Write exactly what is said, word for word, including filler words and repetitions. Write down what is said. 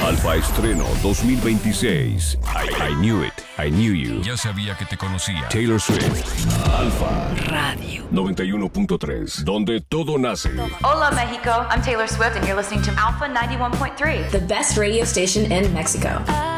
Alfa Estreno dos mil veintiséis. I, I Knew It, I Knew You. Ya sabía que te conocía. Taylor Swift. Alfa Radio noventa y uno punto tres, donde todo nace. Hola, Mexico. I'm Taylor Swift, and you're listening to Alpha ninety-one point three. The best radio station in Mexico.